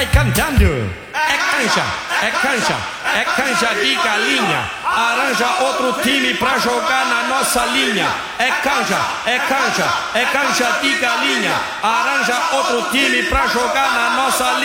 vai cantando. É canja de galinha. Arranja outro time pra jogar na nossa linha. É canja de galinha. Arranja outro time pra jogar na nossa linha.